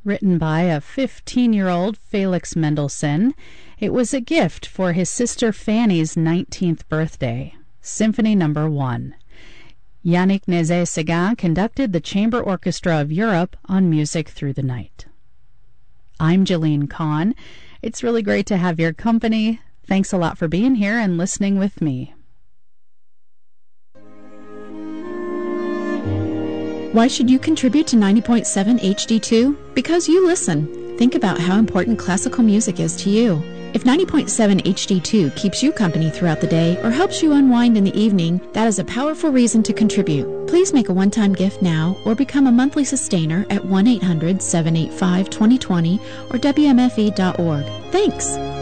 written by a 15-year-old Felix Mendelssohn. It was a gift for his sister Fanny's 19th birthday. Symphony No. 1. Yannick Nézet-Séguin conducted the Chamber Orchestra of Europe on Music Through the Night. I'm Jeline Kahn. It's really great to have your company. Thanks a lot for being here and listening with me. Why should you contribute to 90.7 HD2? Because you listen. Think about how important classical music is to you. If 90.7 HD2 keeps you company throughout the day or helps you unwind in the evening, that is a powerful reason to contribute. Please make a one-time gift now or become a monthly sustainer at 1-800-785-2020 or WMFE.org. Thanks!